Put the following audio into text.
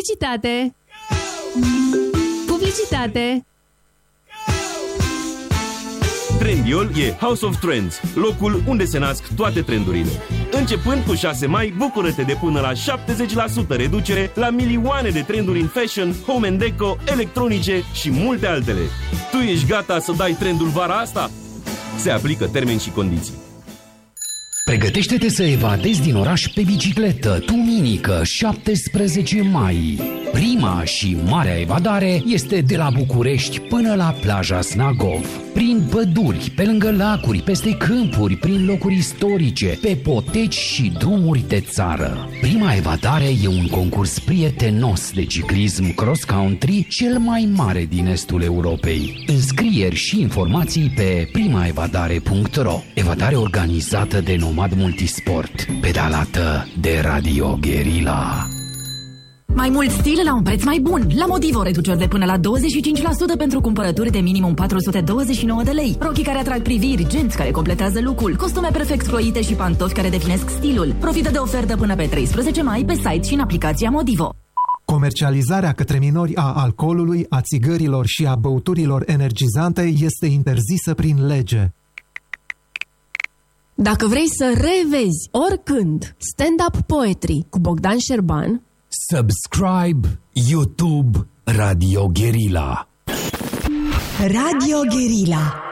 Publicitate! Publicitate! Trendyol e House of Trends, locul unde se nasc toate trendurile. Începând cu 6 mai, bucură-te de până la 70% reducere la milioane de trenduri în fashion, home and deco, electronice și multe altele. Tu ești gata să dai trendul vara asta? Se aplică termeni și condiții. Pregătește-te să evadezi din oraș pe bicicletă, duminică, 17 mai. Prima și marea evadare este de la București până la plaja Snagov. Prin păduri, pe lângă lacuri, peste câmpuri, prin locuri istorice, pe poteci și drumuri de țară. Prima evadare e un concurs prietenos de ciclism cross-country, cel mai mare din estul Europei. Înscrieri și informații pe primaevadare.ro. Evadare organizată de Nomad Multisport, pedalată de Radio Guerilla. Mai mult stil la un preț mai bun. La Modivo, reduceri de până la 25% pentru cumpărături de minimum 429 de lei. Rochii care atrag priviri, genți care completează look-ul, costume perfect croite și pantofi care definesc stilul. Profită de ofertă până pe 13 mai pe site și în aplicația Modivo. Comercializarea către minori a alcoolului, a țigărilor și a băuturilor energizante este interzisă prin lege. Dacă vrei să revezi oricând Stand-up Poetry cu Bogdan Șerban, Subscribe YouTube Radio Guerilla. Radio Guerilla.